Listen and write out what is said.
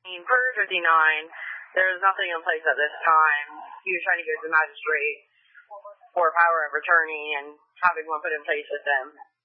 Per 59, there is nothing in place at this time. He was trying to go to the magistrate for power of attorney and having one put in place with them.